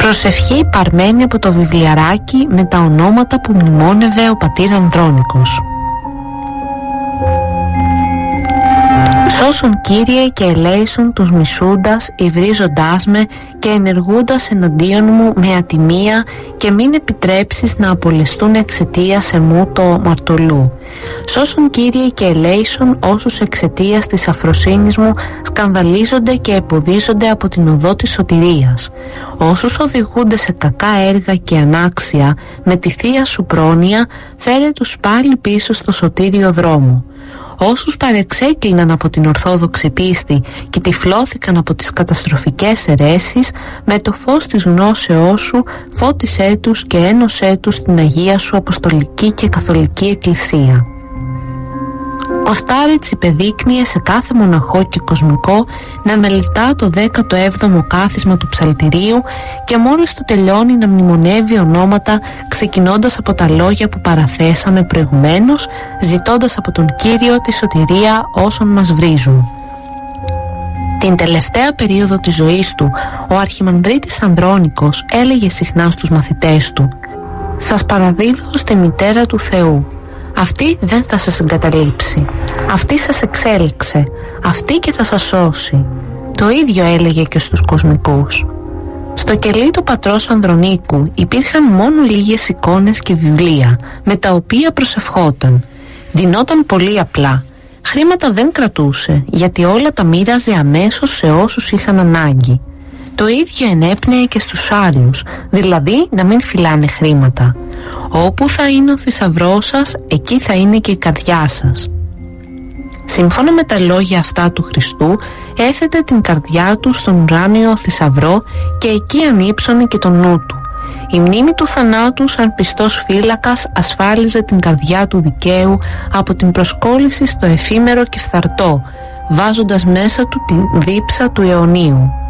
Προσευχή παρμένη από το βιβλιαράκι με τα ονόματα που μνημόνευε ο πατήρ Ανδρώνικος. Σώσον Κύριε και ελέησον τους μισούντας, υβρίζοντάς με και ενεργούντας εναντίον μου με ατιμία και μην επιτρέψεις να απολεστούν εξαιτίας εμού το μαρτωλού. Σώσον Κύριε και ελέησον όσους εξαιτίας της αφροσύνης μου σκανδαλίζονται και εποδίζονται από την οδό της σωτηρίας. Όσους οδηγούνται σε κακά έργα και ανάξια με τη Θεία Σου πρόνοια, φέρε τους πάλι πίσω στο σωτήριο δρόμο. Όσους παρεξέκλειναν από την ορθόδοξη πίστη και τυφλώθηκαν από τις καταστροφικές αιρέσεις, με το φως της γνώσεώς Σου φώτισέ τους και ένωσέ τους στην Αγία Σου Αποστολική και Καθολική Εκκλησία. Ο Στάρετς υπεδείκνυε σε κάθε μοναχό και κοσμικό να μελετά το 17ο κάθισμα του ψαλτηρίου και μόλις το τελειώνει να μνημονεύει ονόματα, ξεκινώντας από τα λόγια που παραθέσαμε προηγουμένως, ζητώντας από τον Κύριο τη σωτηρία όσων μας βρίζουν. Την τελευταία περίοδο της ζωής του, ο Αρχιμανδρίτης Ανδρώνικος έλεγε συχνά στους μαθητές του: «Σας παραδίδω στη Μητέρα του Θεού. Αυτή δεν θα σας εγκαταλείψει. Αυτή σας εξέλιξε. Αυτή και θα σας σώσει». Το ίδιο έλεγε και στους κοσμικούς. Στο κελί του πατρός Ανδρονίκου υπήρχαν μόνο λίγες εικόνες και βιβλία με τα οποία προσευχόταν. Δινόταν πολύ απλά. Χρήματα δεν κρατούσε, γιατί όλα τα μοίραζε αμέσως σε όσους είχαν ανάγκη. Το ίδιο ενέπνεε και στους άλλους, δηλαδή να μην φυλάνε χρήματα. Όπου θα είναι ο θησαυρός σας, εκεί θα είναι και η καρδιά σας. Σύμφωνα με τα λόγια αυτά του Χριστού, έθετε την καρδιά του στον ουράνιο θησαυρό και εκεί ανύψωνε και το νου του. Η μνήμη του θανάτου σαν πιστός φύλακας ασφάλιζε την καρδιά του δικαίου από την προσκόλληση στο εφήμερο και φθαρτό, βάζοντας μέσα του τη δίψα του αιωνίου.